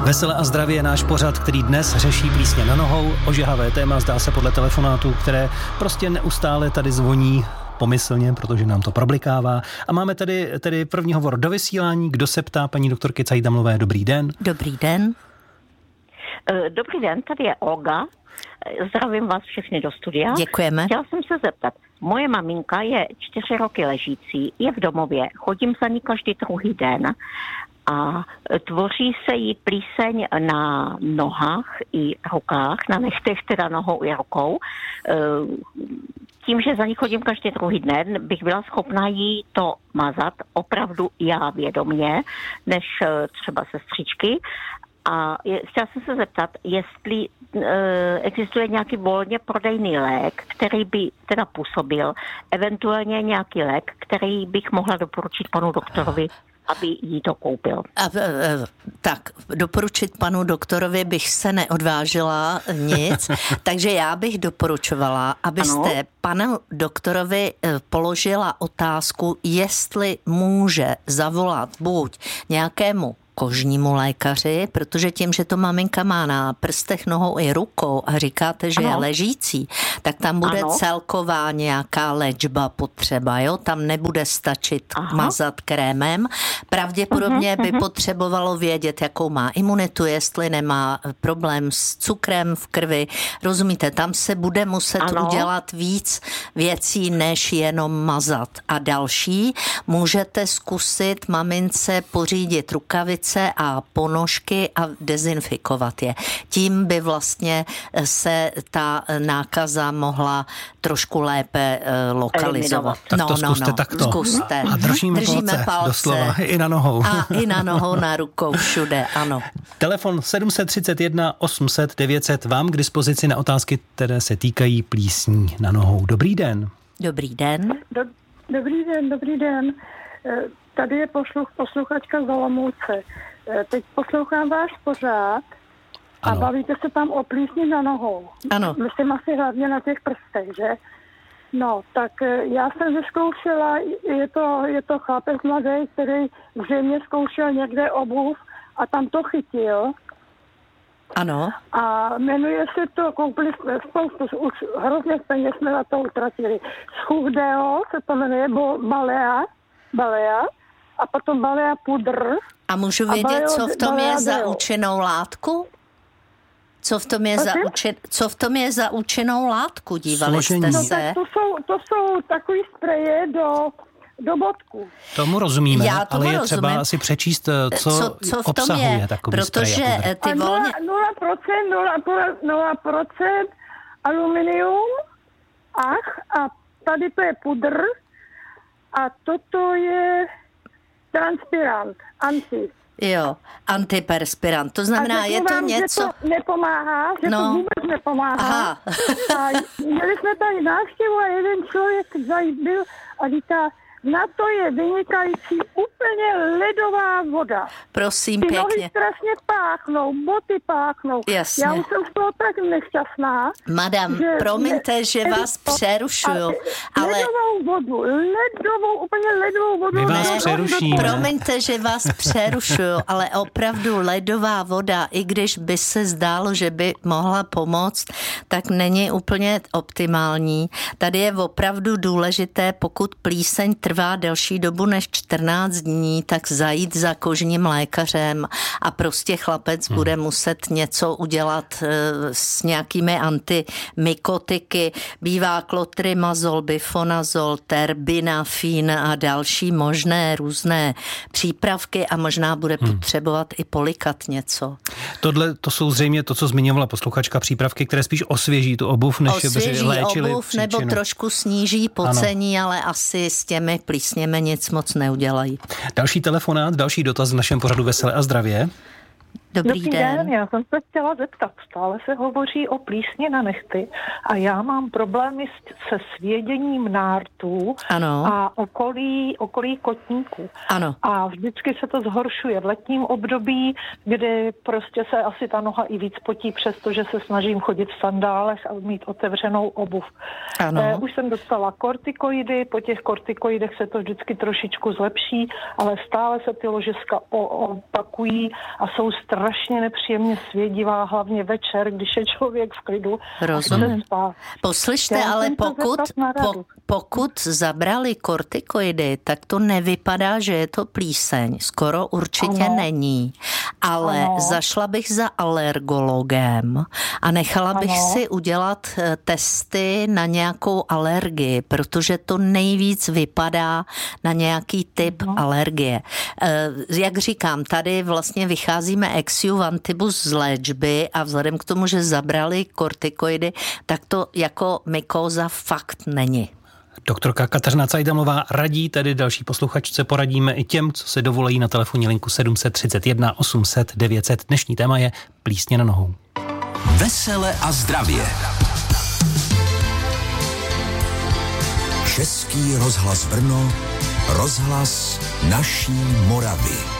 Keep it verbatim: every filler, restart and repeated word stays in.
Veselé a zdravě je náš pořad, který dnes řeší plísně na nohou. Ožehavé téma, zdá se podle telefonátů, které prostě neustále tady zvoní pomyslně, protože nám to problikává. A máme tady, tady první hovor do vysílání. Kdo se ptá? Paní doktorky Cajdamlové, dobrý den. Dobrý den. Dobrý den, tady je Olga. Zdravím vás všechny do studia. Děkujeme. Chtěla jsem se zeptat. Moje maminka je čtyři roky ležící, je v domově, chodím za ní každý druhý den a tvoří se jí plíseň na nohách i rukách, na nechtech teda nohou i rukou. Tím, že za ní chodím každý druhý den, bych byla schopná jí to mazat opravdu já vědomě, než třeba sestřičky. A je, chtěla jsem se zeptat, jestli e, existuje nějaký volně prodejný lék, který by teda působil, eventuálně nějaký lék, který bych mohla doporučit panu doktorovi, aby jí to koupil. A, e, tak, doporučit panu doktorovi bych se neodvážila nic, takže já bych doporučovala, abyste ano? panu doktorovi položila otázku, jestli může zavolat buď nějakému kožnímu lékaři, protože tím, že to maminka má na prstech, nohou i rukou a říkáte, že ano. je ležící, tak tam bude ano. celková nějaká léčba potřeba, jo? Tam nebude stačit Aha. mazat krémem. Pravděpodobně uh-huh, by uh-huh. potřebovalo vědět, jakou má imunitu, jestli nemá problém s cukrem v krvi. Rozumíte, tam se bude muset ano. udělat víc věcí, než jenom mazat. A další, můžete zkusit mamince pořídit rukavice a ponožky a dezinfikovat je. Tím by vlastně se ta nákaza mohla trošku lépe lokalizovat. Tak to no, zkuste no, no. takto. Zkuste. A držíme, držíme palce, palce. Doslova, i na nohou. A i na nohou, na rukou, všude, ano. Telefon sedm tři jedna osm set devět set vám k dispozici na otázky, které se týkají plísní na nohou. Dobrý den. Dobrý den. Do, dobrý den, dobrý den. Tady je posluch, posluchačka z Olomouce. Teď poslouchám váš pořád a ano. bavíte se tam o plísni na nohou. Ano. Myslím asi hlavně na těch prstech, že? No, tak já jsem vyzkoušela, je to, je to chlapec mladý, který zřejmě zkoušel někde obuv a tam to chytil. Ano. A jmenuje se to, koupili jsme spoustu, už hrozně peněz jsme na to utratili. Schuhdeo se to jmenuje, bo Balea, Balea. A potom balea pudr. A můžu vědět, co v tom je za účinnou látku? Co v tom je za, účin, co v tom je za účinnou látku? Dívali jste no, se? Tak to jsou, to jsou takový spreje do, do bodku. Tomu rozumíme, Já tomu ale je rozumím. třeba asi přečíst, co, co, co v tom obsahuje je takový protože sprej. Ty volně... nula procent aluminium, ach, a tady to je pudr a toto je transpirant, anti. Jo, antiperspirant. To znamená, je to vám, něco... že to nepomáhá, že no. to vůbec nepomáhá. Aha. A měli jsme tady návštěvu a jeden člověk byl a říká, na to je vynikající úplně ledová voda. Prosím, Ty pěkně. nohy strašně páchnou, boty páchnou. Jasně. Já už jsem z toho tak nešťastná. Madam, že promiňte, ne, že vás přerušuju, ale... Ledovou vodu, ledovou, úplně ledovou vodu. My vás ne, přerušíme. Promiňte, že vás přerušuju, ale opravdu ledová voda, i když by se zdálo, že by mohla pomoct, tak není úplně optimální. Tady je opravdu důležité, pokud plíseň trvá delší dobu než čtrnáct dní, tak zajít za kožním lékařem a prostě chlapec hmm. bude muset něco udělat s nějakými antimykotiky. Bývá klotrimazol, bifonazol, terbinafin a další možné různé přípravky a možná bude hmm. potřebovat i polikat něco. Tohle to jsou zřejmě to, co zmiňovala posluchačka, přípravky, které spíš osvěží tu obuv, než osvěží by léčily obuv příčinu. Nebo trošku sníží pocení, ano. ale asi s těmi plísněmi nic moc neudělají. Další telefonát, další dotaz v našem pořadu Veselé a zdravě. Dobrý, Dobrý den. den, já jsem se chtěla zeptat. Stále se hovoří o plísni na nehty a já mám problémy se svěděním nártů ano. a okolí, okolí kotníků. Ano. A vždycky se to zhoršuje v letním období, kdy prostě se asi ta noha i víc potí, přestože se snažím chodit v sandálech a mít otevřenou obuv. Ano. Eh, už jsem dostala kortikoidy, po těch kortikoidech se to vždycky trošičku zlepší, ale stále se ty ložiska opakují a jsou strašné. strašně nepříjemně svědivá, hlavně večer, když je člověk v klidu. Rozumím. Poslyšte, ale pokud, po, pokud zabrali kortikoidy, tak to nevypadá, že je to plíseň. Skoro určitě ano. není. Ale ano. zašla bych za alergologem a nechala bych ano. si udělat testy na nějakou alergii, protože to nejvíc vypadá na nějaký typ ano. alergie. Jak říkám, tady vlastně vycházíme ex juvantibus z léčby a vzhledem k tomu, že zabrali kortikoidy, tak to jako mykóza fakt není. Doktorka Kateřina Cajdamová radí, tedy další posluchačce poradíme i těm, co se dovolí na telefonní linku sedm set třicet jedna osm set devět set. Dnešní téma je plísně na nohou. Vesele a zdravě. Český rozhlas Brno, rozhlas naší Moravy.